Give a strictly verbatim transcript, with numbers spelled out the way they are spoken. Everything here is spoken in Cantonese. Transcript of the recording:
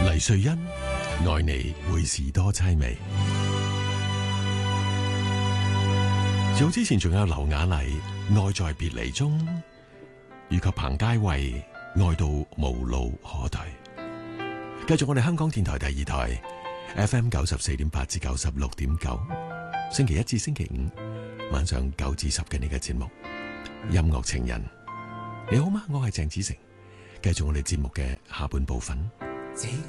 黎瑞恩，愛你會是多凄美。早之前仲有劉雅麗，愛在別離中，以及彭佳慧，愛到無路可退。繼續我哋香港電台第二台 F M 九十四點八至九十六點九，星期一至星期五晚上九至十嘅呢個節目《音樂情人》。你好嗎？我係鄭子誠，繼續我哋節目嘅下半部分。